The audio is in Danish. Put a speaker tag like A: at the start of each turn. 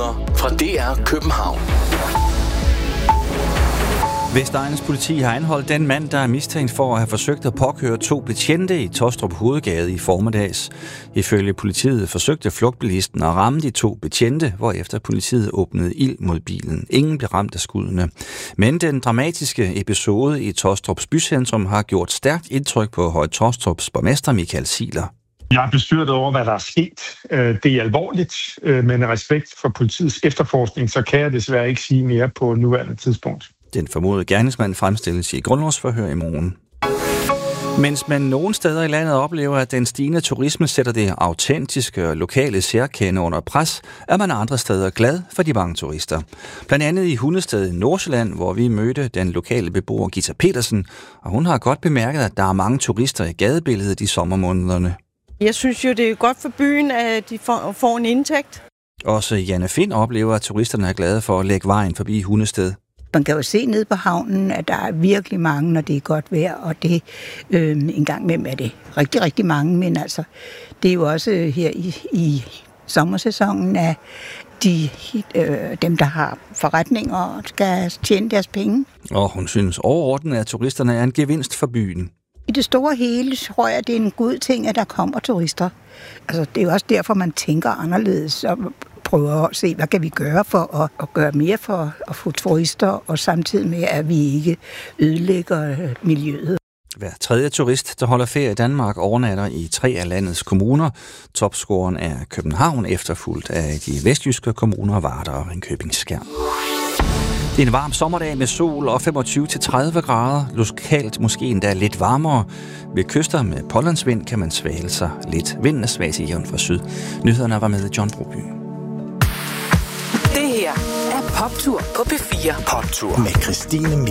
A: nyheder fra DR København.
B: Vestegnens politi har anholdt den mand, der er mistænkt for at have forsøgt at påkøre 2 betjente i Taastrup Hovedgade i formiddags. Ifølge politiet forsøgte flugtbilisten at ramme de 2 betjente, hvorefter politiet åbnede ild mod bilen. Ingen blev ramt af skuddene. Men den dramatiske episode i Taastrups bycentrum har gjort stærkt indtryk på Høje Taastrups borgmester Michael Ziegler.
C: Jeg er bestyrtet over, hvad der er sket. Det er alvorligt, men af respekt for politiets efterforskning, så kan jeg desværre ikke sige mere på nuværende tidspunkt.
B: Den formodede gerningsmand fremstilles i grundlovsforhør i morgen. Mens man nogle steder i landet oplever, at den stigende turisme sætter det autentiske og lokale særkende under pres, er man andre steder glad for de mange turister. Blandt andet i Hundested i Nordsjælland, hvor vi mødte den lokale beboer Gita Petersen, og hun har godt bemærket, at der er mange turister i gadebilledet i sommermånederne.
D: Jeg synes jo, det er godt for byen, at de får en indtægt.
B: Også Janne Finn oplever, at turisterne er glade for at lægge vejen forbi Hundested.
E: Man kan jo se ned på havnen, at der er virkelig mange, når det er godt vejr, og det en gang imellem er det rigtig, rigtig mange, men altså, det er jo også her i sommersæsonen, at dem, der har forretninger, skal tjene deres penge.
B: Og hun synes overordnet, at turisterne er en gevinst for byen.
E: I det store hele tror jeg, det er en god ting, at der kommer turister. Altså, det er jo også derfor, man tænker anderledes og prøver at se, hvad kan vi gøre for at gøre mere for at få turister, og samtidig med, at vi ikke ødelægger miljøet.
B: Hver tredje turist, der holder ferie i Danmark, overnatter i 3 af landets kommuner. Topscoren er København, efterfulgt af de vestjyske kommuner Varder og Ringkøbing-Skjern. Det er en varm sommerdag med sol og 25-30 grader. Lokalt måske endda lidt varmere. Ved kyster med pålandsvind kan man svale sig lidt. Vinden er svag til jævn fra syd. Nyhederne var med John Broby.
F: Det her er Poptur på P4.
A: Poptur med Christine